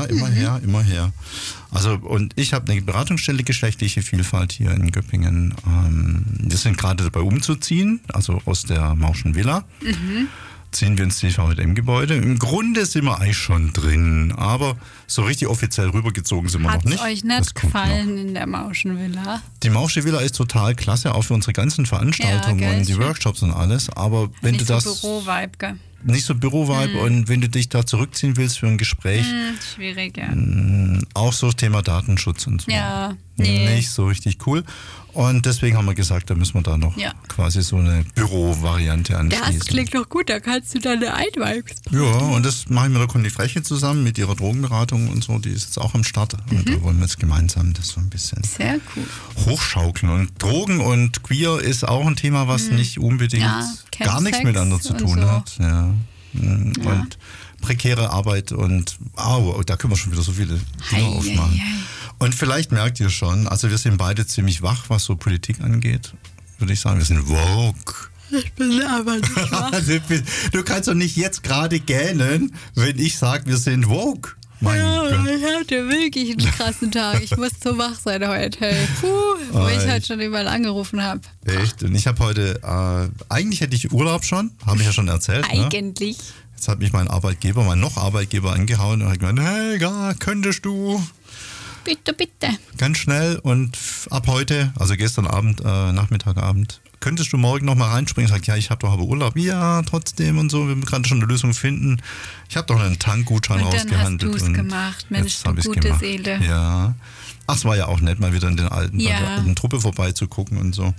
Ja, immer her. Also, und ich habe eine Beratungsstelle geschlechtliche Vielfalt hier in Göppingen. Wir sind gerade dabei umzuziehen, also aus der Mauschen Villa. Ziehen wir ins CVJM-Gebäude. Im Grunde sind wir eigentlich schon drin, aber so richtig offiziell rübergezogen sind wir noch nicht. Hat es euch nicht gefallen in der Mauschenvilla? Die Mausche Villa ist total klasse, auch für unsere ganzen Veranstaltungen und die Workshops und alles. Aber wenn du das... Nicht so Büro-Vibe, gell? Nicht so Büro-Vibe und wenn du dich da zurückziehen willst für ein Gespräch... Schwierig, ja. Auch so Thema Datenschutz und so. Ja, nee. Nicht so richtig cool. Und deswegen haben wir gesagt, da müssen wir da noch quasi so eine Büro-Variante anschließen. Das klingt doch gut, da kannst du deine Einweihungs. Ja, und das mache ich mit der Conny Freche zusammen, mit ihrer Drogenberatung und so. Die ist jetzt auch am Start. Und da wollen wir jetzt gemeinsam das so ein bisschen sehr cool hochschaukeln. Und Drogen und Queer ist auch ein Thema, was nicht unbedingt gar nichts miteinander zu tun hat. Ja. Und prekäre Arbeit und da können wir schon wieder so viele Dinge aufmachen. Und vielleicht merkt ihr schon, also wir sind beide ziemlich wach, was so Politik angeht, würde ich sagen. Wir sind woke. Ich bin aber nicht wach. Du kannst doch nicht jetzt gerade gähnen, wenn ich sage, wir sind woke. Mein Gott. Ich hatte wirklich einen krassen Tag. Ich muss so wach sein heute. Hey. Wo ich halt schon überall angerufen habe. Echt? Und ich habe heute, eigentlich hätte ich Urlaub schon, habe ich ja schon erzählt. Eigentlich. Ne? Jetzt hat mich mein Arbeitgeber angehauen und hat gemeint, hey, könntest du... Bitte, bitte. Ganz schnell und ab heute, also gestern Abend, Nachmittagabend, könntest du morgen nochmal reinspringen? Sag, ja, ich habe doch aber Urlaub. Ja, trotzdem und so, wir müssen gerade schon eine Lösung finden. Ich habe doch einen Tankgutschein rausgehandelt. Und dann hast du es gemacht, Mensch, du gute Seele. Ja. Ach, es war ja auch nett, mal wieder in bei der alten Truppe vorbeizugucken und so.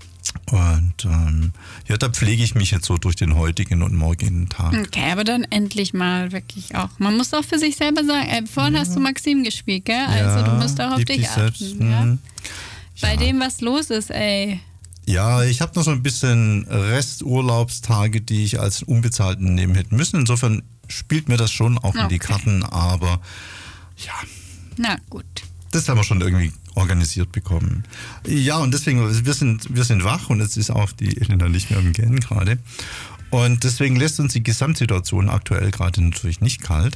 Und da pflege ich mich jetzt so durch den heutigen und morgigen Tag. Okay, aber dann endlich mal wirklich auch. Man muss auch für sich selber sagen, vorhin hast du Maxim gespielt, gell? Also du musst auch auf dich achten. Ja? Bei dem, was los ist, ey. Ja, ich habe noch so ein bisschen Resturlaubstage, die ich als unbezahlten nehmen hätte müssen. Insofern spielt mir das schon auch in die Karten, aber ja. Na gut. Das haben wir schon irgendwie organisiert bekommen. Ja, und deswegen, wir sind wach und jetzt ist auch die Elena nicht mehr im Gähnen gerade. Und deswegen lässt uns die Gesamtsituation aktuell gerade natürlich nicht kalt.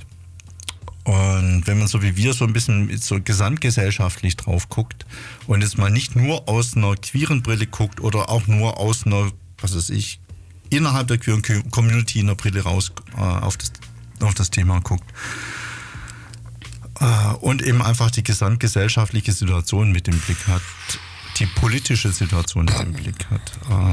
Und wenn man so wie wir so ein bisschen so gesamtgesellschaftlich drauf guckt und jetzt mal nicht nur aus einer queeren Brille guckt oder auch nur aus einer, was weiß ich, innerhalb der queeren Community in der Brille raus auf das Thema guckt, und eben einfach die gesamtgesellschaftliche Situation mit im Blick hat, die politische Situation mit im Blick hat,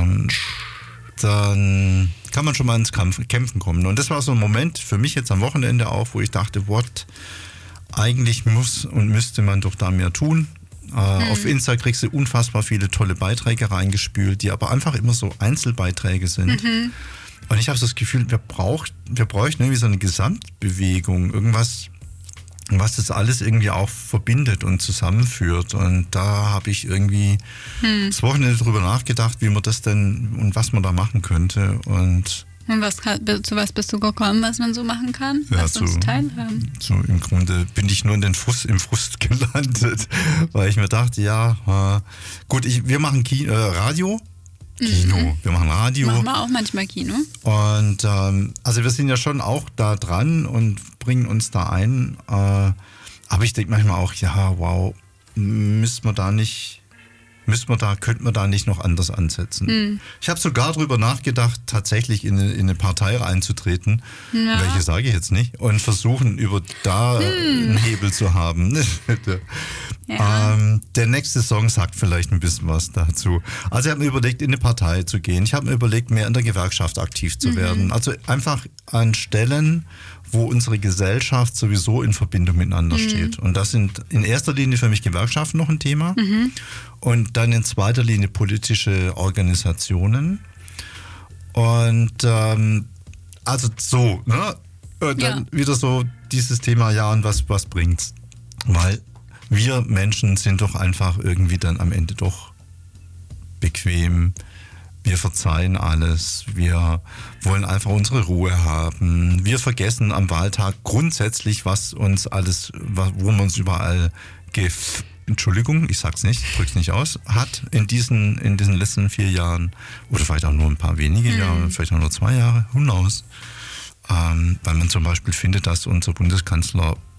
dann kann man schon mal ins Kämpfen kommen. Und das war so ein Moment für mich jetzt am Wochenende auch, wo ich dachte, eigentlich muss und müsste man doch da mehr tun. Auf Insta kriegst du unfassbar viele tolle Beiträge reingespült, die aber einfach immer so Einzelbeiträge sind. Und ich habe so das Gefühl, wir bräuchten irgendwie so eine Gesamtbewegung, irgendwas, was das alles irgendwie auch verbindet und zusammenführt. Und da habe ich irgendwie das Wochenende drüber nachgedacht, wie man das denn und was man da machen könnte. Und zu was bist du gekommen, was man so machen kann? Ja, Lass uns teilhaben. So im Grunde bin ich nur im Frust gelandet, weil ich mir dachte, gut, wir machen Radio. Wir machen Radio. Machen wir auch manchmal Kino. Und also wir sind ja schon auch da dran und bringen uns da ein. Aber ich denke manchmal auch, könnte man da nicht noch anders ansetzen. Ich habe sogar drüber nachgedacht, tatsächlich in eine Partei reinzutreten, welche sage ich jetzt nicht, und versuchen, über da einen Hebel zu haben. Der nächste Song sagt vielleicht ein bisschen was dazu. Also ich habe mir überlegt, in eine Partei zu gehen. Ich habe mir überlegt, mehr in der Gewerkschaft aktiv zu werden. Also einfach an Stellen, wo unsere Gesellschaft sowieso in Verbindung miteinander steht. Und das sind in erster Linie für mich Gewerkschaften noch ein Thema. Und dann in zweiter Linie politische Organisationen. Und also so, ne? Dann wieder so dieses Thema, und was bringt's? Weil wir Menschen sind doch einfach irgendwie dann am Ende doch bequem. Wir verzeihen alles. Wir wollen einfach unsere Ruhe haben. Wir vergessen am Wahltag grundsätzlich, wo man uns überall Entschuldigung, ich sag's nicht, drück's nicht aus, hat in diesen letzten 4 Jahren oder vielleicht auch nur ein paar wenige Jahre, vielleicht auch nur 2 Jahre, who knows. Weil man zum Beispiel findet, dass unser Bundeskanzler